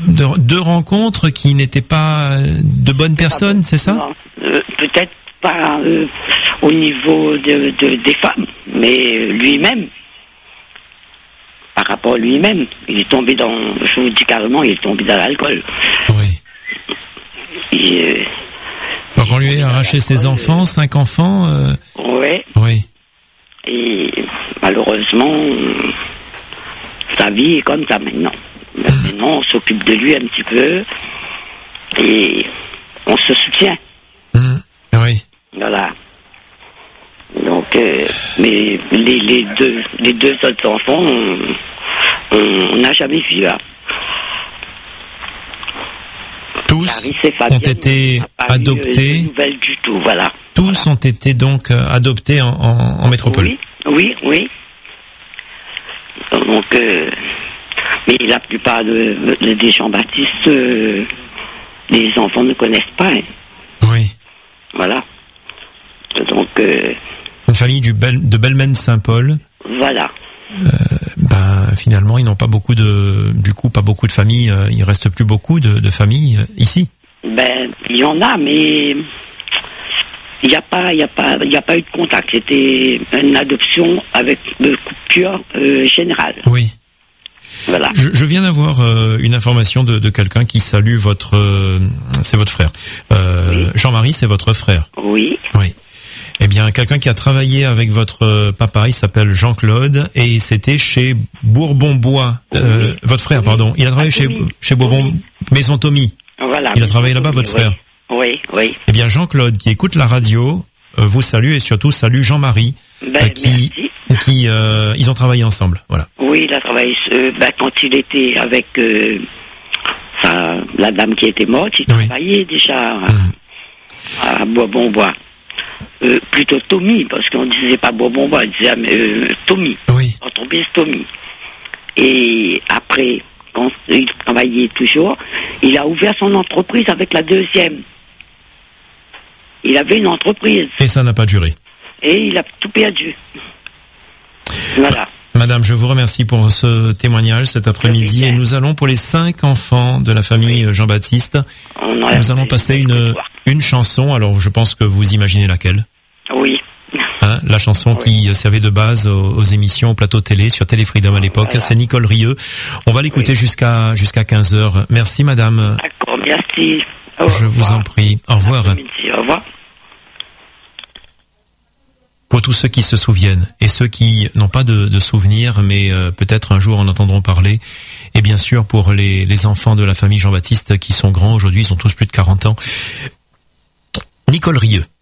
deux rencontres qui n'étaient pas de bonnes personnes, c'est ça? Non, peut-être pas au niveau des femmes, mais lui-même, par rapport à lui-même, il est tombé je vous dis carrément, il est tombé dans l'alcool. Oui. Donc on lui a arraché ses enfants, 5 enfants. Oui. Et malheureusement, sa vie est comme ça maintenant. Maintenant, on s'occupe de lui un petit peu et on se soutient. Oui. Voilà. Donc, mais les deux autres enfants, on n'a jamais vu. Hein. Tous ont été adoptés. Nouvelles du tout, voilà. Tous ont été donc adoptés en métropole. Oui. Donc, mais la plupart des Jean-Baptiste, les enfants ne connaissent pas. Hein. Oui. Voilà. Donc. Une famille de Belmesne-Saint-Paul. Voilà. Finalement, ils n'ont pas beaucoup de familles. Il reste plus beaucoup de familles ici. Il y en a, mais il n'y a pas eu de contact. C'était une adoption avec coupure générale. Oui. Voilà. Je viens d'avoir une information de quelqu'un qui salue c'est votre frère. Oui. Jean-Marie, c'est votre frère. Oui. Oui. Eh bien, quelqu'un qui a travaillé avec votre papa, il s'appelle Jean-Claude, et c'était chez Bourbon-Bois. Votre frère, pardon. Il a travaillé chez Bourbon, Maison Tommy. Voilà. Il a travaillé là-bas, votre frère. Oui. Eh bien, Jean-Claude, qui écoute la radio, vous salue et surtout salue Jean-Marie, merci. Ils ont travaillé ensemble. Voilà. Oui, il a travaillé quand il était avec la dame qui était morte. Il travaillait déjà à Bourbon-Bois. Plutôt Tommy, parce qu'on ne disait pas Bourbon-Bois, on disait Tommy. Oui. Entreprise Tommy. Et après, quand il travaillait toujours, il a ouvert son entreprise avec la deuxième. Il avait une entreprise. Et ça n'a pas duré. Et il a tout perdu. Voilà. Madame, je vous remercie pour ce témoignage cet après-midi. Et nous allons, pour les 5 enfants de la famille Jean-Baptiste, nous allons passer une chanson. Alors, je pense que vous imaginez laquelle. Oui. La chanson qui servait de base aux émissions au plateau télé sur Télé Freedom à l'époque. Voilà. C'est Nicole Rieu. On va l'écouter jusqu'à 15h. Merci, madame. D'accord, merci. Je vous en prie. Au revoir. Au revoir. Pour tous ceux qui se souviennent et ceux qui n'ont pas de souvenirs, mais peut-être un jour en entendront parler. Et bien sûr, pour les enfants de la famille Jean-Baptiste qui sont grands aujourd'hui, ils ont tous plus de 40 ans. Nicole Rieu.